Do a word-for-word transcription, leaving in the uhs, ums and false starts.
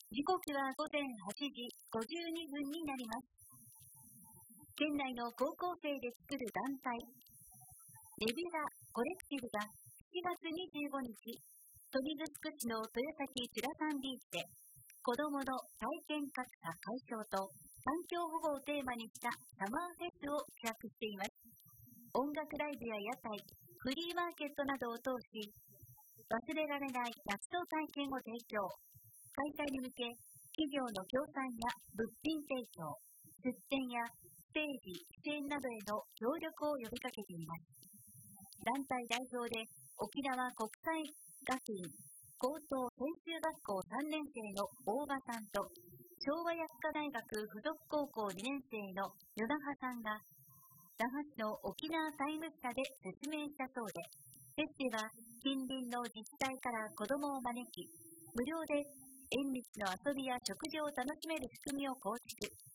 時刻は午前はちじごじゅうにふんになります。県内の高校生で作る団体、レビュラコレクティブがしちがつにじゅうごにち、豊見城市の豊崎つらさんビーチで、子どもの体験格差解消と環境保護をテーマにしたサマーフェスを企画しています。音楽ライブや屋台、フリーマーケットなどを通し、忘れられない活動体験を提供。開催に向け、企業の協賛や物品提供、出展やステージ、出演などへの協力を呼びかけています。団体代表で沖縄国際学院高等専修学校さんねんせいの大場さんと昭和薬科大学附属高校にねんせいの与那覇さんが那覇市の沖縄タイムスタで説明したそうで、フェスでは近隣の自治体から子どもを招き、無料で縁日の遊びや食事を楽しめる仕組みを構築。